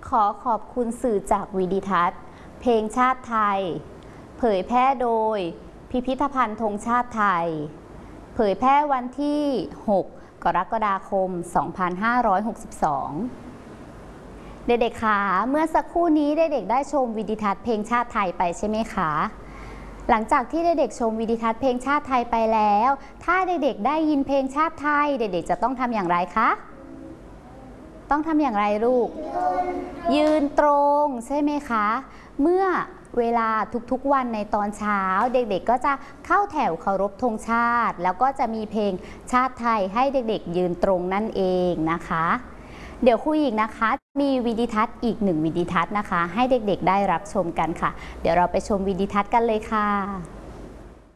ขอขอบคุณสื่อจากวิดิทัศน์เพลงชาติไทยเผยแพร่โดยพิพิธภัณฑ์ธงชาติไทยเผยแพร่วันที่ 6 กรกฎาคม 2562 เด็กๆคะเมื่อสักครู่นี้เด็กๆได้ชมวิดิทัศน์เพลงชาติไทยไปใช่ไหมคะหลังจากที่เด็กๆชมวิดิทัศน์เพลงชาติไทยไปแล้วถ้าเด็กๆได้ยินเพลงชาติไทยเด็กๆจะต้องทำอย่างไรคะต้องทำอย่างไรลูกยืนตรงใช่ไหมคะเมื่อเวลาทุกๆวันในตอนเช้าเด็กๆก็จะเข้าแถวเคารพธงชาติแล้วก็จะมีเพลงชาติไทยให้เด็กๆยืนตรงนั่นเองนะคะเดี๋ยวครูหญิงนะคะมีวิดิทัศน์อีก1วิดิทัศน์นะคะให้เด็กๆได้รับชมกันค่ะเดี๋ยวเราไปชมวิดิทัศน์กันเลยค่ะ